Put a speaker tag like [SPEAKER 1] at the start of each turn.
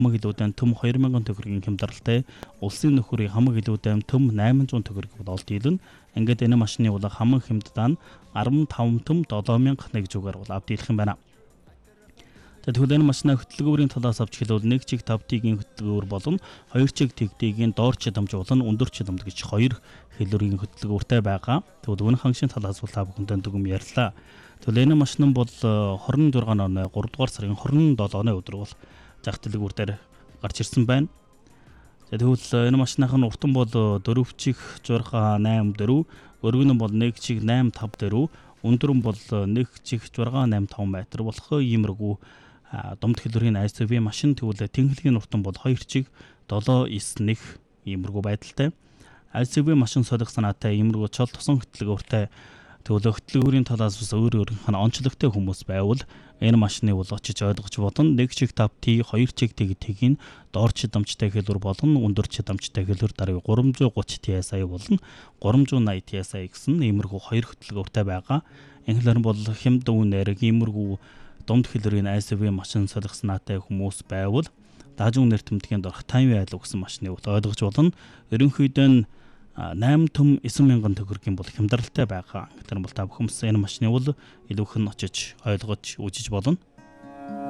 [SPEAKER 1] хамаг илүүдэн төм 2000 төгрөгийн хямдралтай улсын нөхөрийн хамаг илүүдэн төм 800 төгрөг болоод дийлэн. Ингээд энэ машины бол хамаг хямддаа 15 төм 7001 зүгээр бол авдийлах юм байна. Тэгвэл энэ машина хөтөлбөрийн талаас авч хэлбэл 1 чиг 5 тигийн хөтөлбөр болон 2 чиг тэгтигийн доор чадамж болон өндөр чадамж гэж 2 хэлбэрийн хөтөлбөртэй байгаа. Тэгвэл үнэ хангашийн талаас бол та бүхэнд дүгм ярьлаа. Тэгвэл энэ машин бол 26 оны 3 дугаар сарын 27-ны өдөр бол зах дэлгүүр дээр гарч ирсэн байна. Тэгвэл энэ машиныхын уртан бол 4 чих 6 8 4, өргөн нь бол 1 чиг 8 5 4, өндөр нь бол 1 чих 6 8 5 метр болох иймэрхүү домд хэлбэрийн SUV машин. Тэгвэл тэнхлэгийн уртан бол 2 чиг 7 9 1 иймэрхүү байдалтай. SUV машин солих санаатай иймэрхүү чол тосон хөтөлбөртэй тэгвэл хөтөлбөрийн талаас бас өөрийнхөө онцлогтой хүмүүс байвал энэ машины бол очиж ойлгож бодно. 1 чиг 5T 2 чиг TT-ийн доор чадамжтай хэлбэр болон өндөр чадамжтай хэлбэр даруй 330 TSI болон 380 TSI гэсэн иймэрхүү 2 хөтөлбөртэй байгаа. Инхлэр бол хямд үнээр иймэрхүү домд хэлбэрийн SUV машин солих санаатай хүмүүс байвал даажун нэр тэмдгийн дорх 50 айлуу гэсэн машины бол ойлгож болно. Ерөнхийдөө нь 8 төм 9000 төгрөгийн бол хямдралтай байгаа. Тэр бол та бүхэн энэ машины бол илүүхэн очиж ойлгож үзэж болно.